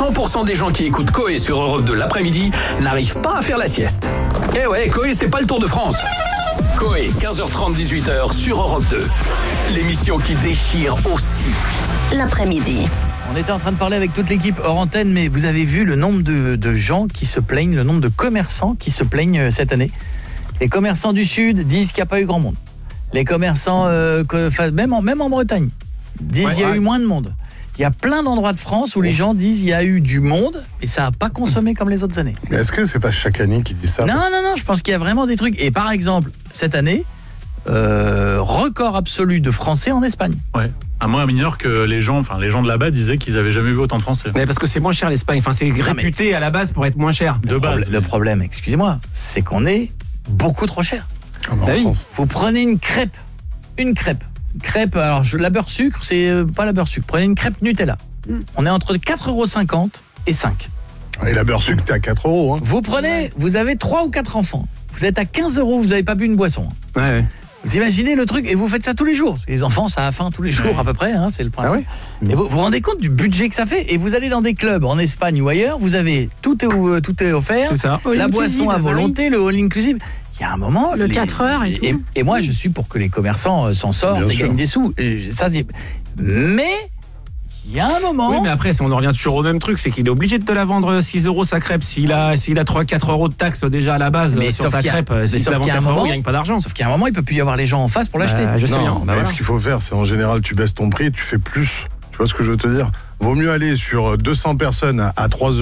100% des gens qui écoutent Coé sur Europe 2 l'après-midi n'arrivent pas à faire la sieste. Eh ouais, Coé, c'est pas le Tour de France. Coé, 15h30, 18h sur Europe 2. L'émission qui déchire aussi l'après-midi. On était en train de parler avec toute l'équipe hors antenne, mais vous avez vu le nombre de gens qui se plaignent, le nombre de commerçants qui se plaignent cette année. Les commerçants du Sud disent qu'il n'y a pas eu grand monde. Les commerçants, même en Bretagne, disent qu'il y a eu moins de monde. Il y a plein d'endroits de France où les gens disent qu'il y a eu du monde et ça n'a pas consommé comme les autres années. Mais est-ce que c'est pas chaque année qu'ils disent ça? Non, je pense qu'il y a vraiment des trucs. Et par exemple, cette année, record absolu de Français en Espagne. Ouais. À moins mineur que les gens de là-bas disaient qu'ils avaient jamais vu autant de Français. Mais parce que c'est moins cher l'Espagne. Enfin, c'est réputé à la base pour être moins cher. Le problème, excusez-moi, c'est qu'on est beaucoup trop cher. Vous prenez une crêpe. Alors la beurre sucre, c'est pas la beurre sucre. Prenez une crêpe Nutella. On est entre 4,50 € et 5. Et la beurre sucre, t'es à 4 €. Hein. Vous avez 3 ou 4 enfants. Vous êtes à 15 €, vous n'avez pas bu une boisson. Ouais. Vous imaginez le truc, et vous faites ça tous les jours. Les enfants, ça a faim tous les jours à peu près, hein, c'est le principe. Ah oui. Et vous vous rendez compte du budget que ça fait? Et vous allez dans des clubs en Espagne ou ailleurs, vous avez tout est offert, c'est ça. La boisson à volonté, le all inclusive. Il y a un moment... Le 4 heures et tout. Et moi, je suis pour que les commerçants s'en sortent et gagnent des sous. Mais... il y a un moment... Oui, mais après, on en revient toujours au même truc, c'est qu'il est obligé de te la vendre 6 € sa crêpe. S'il a 3-4 € de taxes déjà à la base sur sa crêpe, s'il la vend 4 €, il gagne pas d'argent. Sauf qu'à un moment, il peut plus y avoir les gens en face pour l'acheter. Je sais bien. Ce qu'il faut faire, c'est en général, tu baisses ton prix et tu fais plus. Tu vois ce que je veux te dire? Vaut mieux aller sur 200 personnes à 3 €